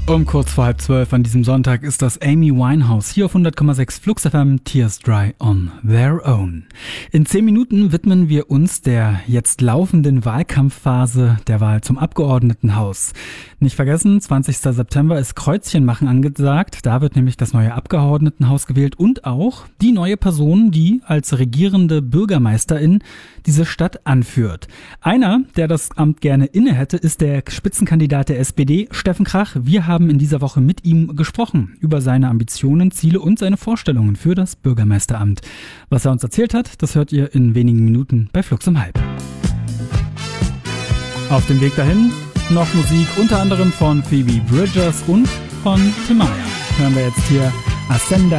Um kurz vor 11:30 an diesem Sonntag ist das Amy Winehouse hier auf 100,6 Flux FM, Tears Dry on Their Own. In 10 Minuten widmen wir uns der jetzt laufenden Wahlkampfphase der Wahl zum Abgeordnetenhaus. Nicht vergessen, 20. September ist Kreuzchenmachen angesagt. Da wird nämlich das neue Abgeordnetenhaus gewählt und auch die neue Person, die als regierende Bürgermeisterin diese Stadt anführt. Einer, der das Amt gerne inne hätte, ist der Spitzenkandidat der SPD, Steffen Krach. Wir haben in dieser Woche mit ihm gesprochen über seine Ambitionen, Ziele und seine Vorstellungen für das Bürgermeisteramt. Was er uns erzählt hat, das hört ihr in wenigen Minuten bei Flux im Hype. Auf dem Weg dahin noch Musik, unter anderem von Phoebe Bridgers und von Timaya. Hören wir jetzt hier Ascenda.